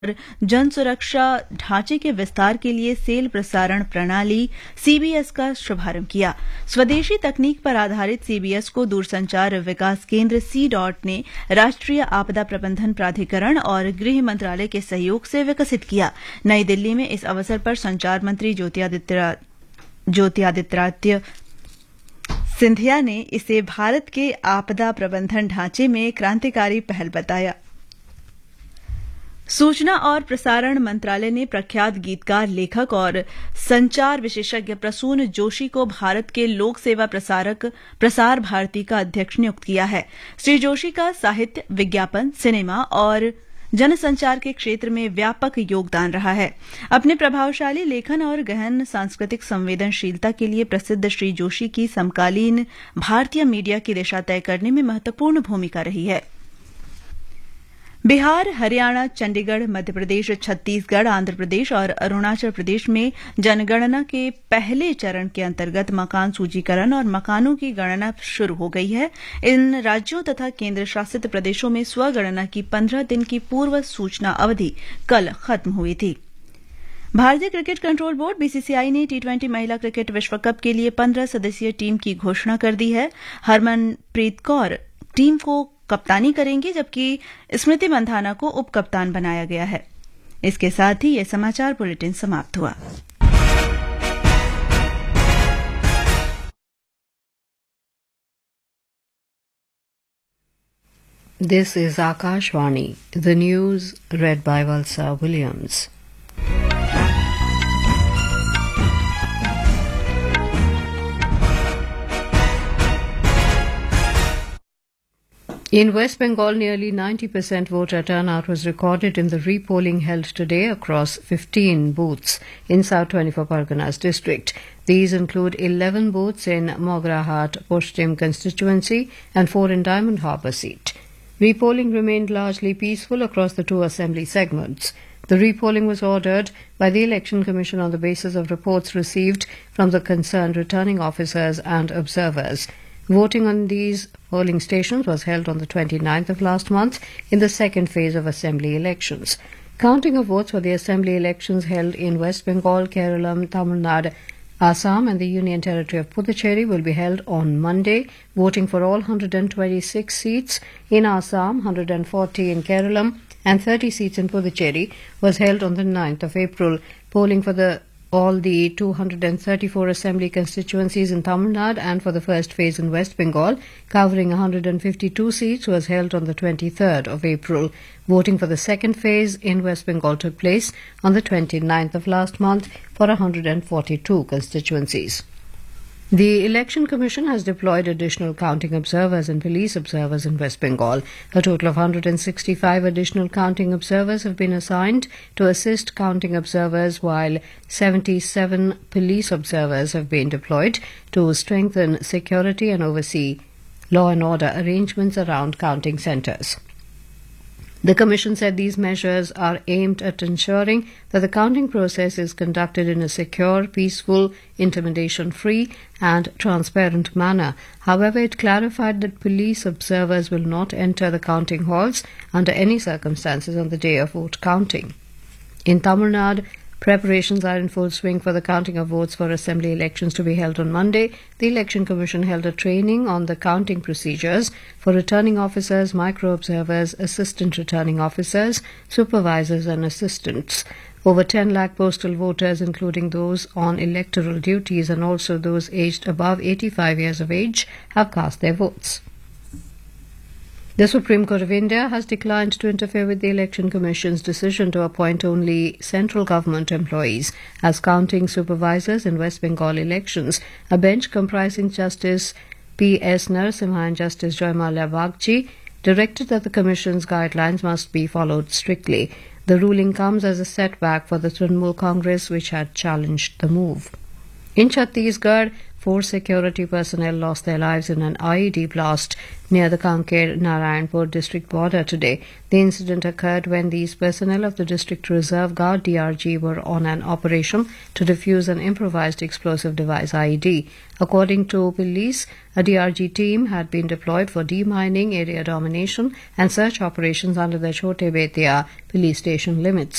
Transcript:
जन सुरक्षा ढांचे के विस्तार के लिए सेल प्रसारण प्रणाली सीबीएस का शुभारंभ किया। स्वदेशी तकनीक पर आधारित सीबीएस को दूरसंचार विकास केंद्र सी.डॉट ने राष्ट्रीय आपदा प्रबंधन प्राधिकरण और गृह मंत्रालय के सहयोग से विकसित किया। नई दिल्ली में इस अवसर पर संचार मंत्री ज्योतिरादित्य सिंधिया ने इसे भारत के आपदा प्रबंधन ढांचे में क्रांतिकारी पहल बताया। सूचना और प्रसारण मंत्रालय ने प्रख्यात गीतकार, लेखक और संचार विशेषज्ञ प्रसून जोशी को भारत के लोक सेवा प्रसार भारती का अध्यक्ष नियुक्त किया है। श्री जोशी का साहित्य, विज्ञापन, सिनेमा और जनसंचार के क्षेत्र में व्यापक योगदान रहा है। अपने प्रभावशाली लेखन और गहन सांस्कृतिक संवेदनशीलता के लिए प्रसिद्ध श्री जोशी की समकालीन भारतीय मीडिया की दिशा तय करने में महत्वपूर्ण भूमिका रही है। बिहार, हरियाणा, चंडीगढ़, मध्य प्रदेश, छत्तीसगढ़, आंध्र प्रदेश और अरुणाचल प्रदेश में जनगणना के पहले चरण के अंतर्गत मकान सूचीकरण और मकानों की गणना शुरू हो गई है। इन राज्यों तथा केंद्र शासित प्रदेशों में स्वगणना की 15 दिन की पूर्व सूचना अवधि कल खत्म हुई थी। भारतीय क्रिकेट कंट्रोल बोर्ड बीसीसीआई ने टी20 महिला क्रिकेट विश्व कप के लिए 15 सदस्यीय टीम की घोषणा कर दी है। हरमनप्रीत कौर टीम को कप्तानी करेंगी, जबकि स्मृति मंधाना को उप कप्तान बनाया गया है। इसके साथ ही यह समाचार बुलेटिन समाप्त हुआ। This is Akashvani, the news read by Valsa Williams. In West Bengal, nearly 90% voter turnout was recorded in the repolling held today across 15 booths in South 24 Parganas district. These include 11 booths in Mograhat Poshtim constituency and 4 in Diamond Harbour seat. Repolling remained largely peaceful across the 2 assembly segments. The repolling was ordered by the Election Commission on the basis of reports received from the concerned returning officers and observers. Voting on these polling stations was held on the 29th of last month in the second phase of assembly elections. Counting of votes for the assembly elections held in West Bengal, Kerala, Tamil Nadu, Assam and the Union Territory of Puducherry will be held on Monday. Voting for all 126 seats in Assam, 140 in Kerala and 30 seats in Puducherry was held on the 9th of April. Polling for all the 234 assembly constituencies in Tamil Nadu and for the first phase in West Bengal, covering 152 seats, was held on the 23rd of April. Voting for the second phase in West Bengal took place on the 29th of last month for 142 constituencies. The Election Commission has deployed additional counting observers and police observers in West Bengal. A total of 165 additional counting observers have been assigned to assist counting observers, while 77 police observers have been deployed to strengthen security and oversee law and order arrangements around counting centres. The Commission said these measures are aimed at ensuring that the counting process is conducted in a secure, peaceful, intimidation-free and transparent manner. However, it clarified that police observers will not enter the counting halls under any circumstances on the day of vote counting. In Tamil Nadu, preparations are in full swing for the counting of votes for assembly elections to be held on Monday. The Election Commission held a training on the counting procedures for returning officers, micro-observers, assistant returning officers, supervisors and assistants. Over 10 lakh postal voters, including those on electoral duties and also those aged above 85 years of age, have cast their votes. The Supreme Court of India has declined to interfere with the Election Commission's decision to appoint only central government employees as counting supervisors in West Bengal elections. A bench comprising Justice P.S. Narasimha and Justice Joymalia Bagchi directed that the Commission's guidelines must be followed strictly. The ruling comes as a setback for the Trinamool Congress, which had challenged the move. In Chhattisgarh, 4 security personnel lost their lives in an IED blast near the Kanker Narayanpur district border today. The incident occurred when these personnel of the District Reserve Guard DRG were on an operation to defuse an improvised explosive device IED. According to police, a DRG team had been deployed for demining, area domination and search operations under the Chote Betia police station limits.